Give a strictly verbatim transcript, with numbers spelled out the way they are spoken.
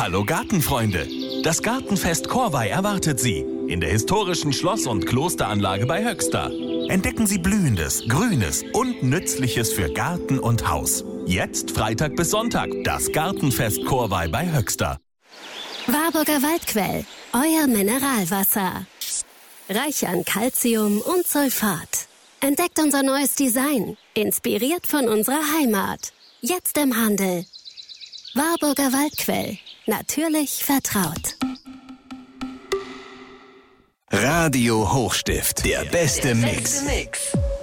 Hallo Gartenfreunde! Das Gartenfest Corvey erwartet Sie in der historischen Schloss- und Klosteranlage bei Höxter. Entdecken Sie Blühendes, Grünes und Nützliches für Garten und Haus. Jetzt Freitag bis Sonntag, das Gartenfest Corvey bei Höxter. Warburger Waldquell, euer Mineralwasser. Reich an Calcium und Sulfat. Entdeckt unser neues Design, inspiriert von unserer Heimat. Jetzt im Handel. Warburger Waldquell, natürlich vertraut. Radio Hochstift, der beste, der beste Mix. Mix.